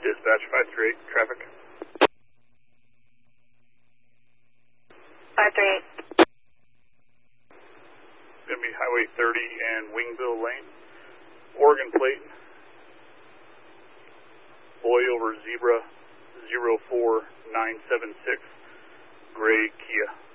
Dispatch 538, traffic. 538. It's going to be Highway 30 and Wingville Lane. Oregon plate. Boy over zebra 04976. Gray Kia.